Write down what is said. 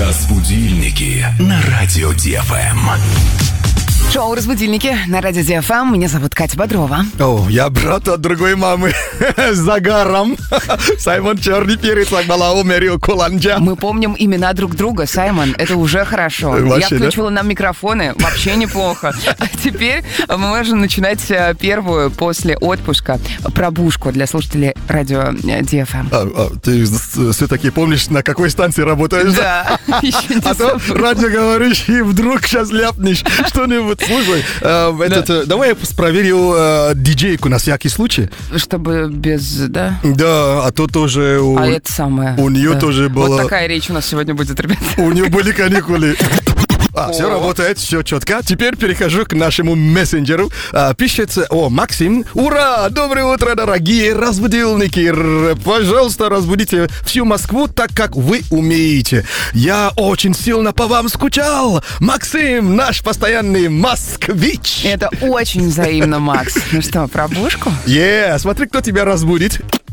Разбудильники на радио ДФМ. Шоу «Разбудильники» на радио ДФМ. Меня зовут Катя Бодрова. О, я брат от другой мамы. С загаром. Саймон Черный Перец, Акбалау, Мэрио Куланджа. Мы помним имена друг друга, Саймон. Это уже хорошо. Вообще, я включила нам микрофоны. Вообще неплохо. А теперь мы можем начинать первую после отпуска пробужку для слушателей радио ДФМ. Ты все-таки помнишь, на какой станции работаешь? Да. Еще не А то радио говоришь, и вдруг сейчас ляпнешь что-нибудь. Слушай, давай я проверю диджейку на всякий случай. Чтобы без, да? Да, а то тоже... А это самое. У нее тоже было... Вот такая речь у нас сегодня будет, ребята. У нее были каникулы. Все работает, все четко. Теперь перехожу к нашему мессенджеру. Пишется, Максим. Ура! Доброе утро, дорогие разбудилники. Пожалуйста, разбудите всю Москву так, как вы умеете. Я очень сильно по вам скучал. Максим, наш постоянный москвич. Это очень взаимно, Макс. Ну что, пробужку? Смотри, кто тебя разбудит.